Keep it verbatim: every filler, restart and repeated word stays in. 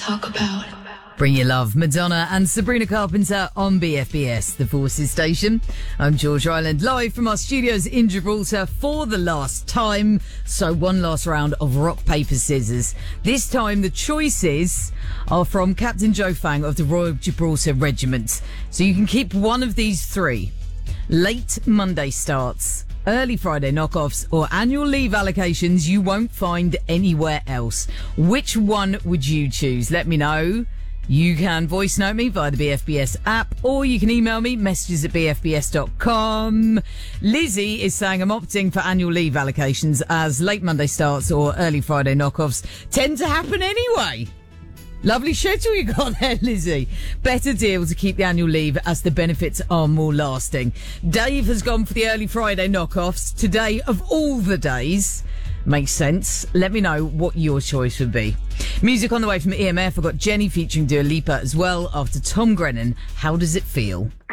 talk about. Bring your love, Madonna and Sabrina Carpenter on B F B S, the Forces Station. I'm George Island, live from our studios in Gibraltar for the last time. So one last round of rock, paper, scissors. This time the choices are from Captain Joe Fang of the Royal Gibraltar Regiment. So you can keep one of these three. Late Monday starts, early Friday knockoffs, or annual leave allocations you won't find anywhere else. Which one would you choose? Let me know. You can voice note me via the B F B S app, or you can email me, messages at b f b s dot com. Lizzie is saying I'm opting for annual leave allocations as late Monday starts or early Friday knockoffs tend to happen anyway. Lovely schedule you got there, Lizzie. Better deal to keep the annual leave as the benefits are more lasting. Dave has gone for the early Friday knockoffs. Today, of all the days, makes sense. Let me know what your choice would be. Music on the way from E M F. I've got Jenny featuring Dua Lipa as well after Tom Grennan. How does it feel?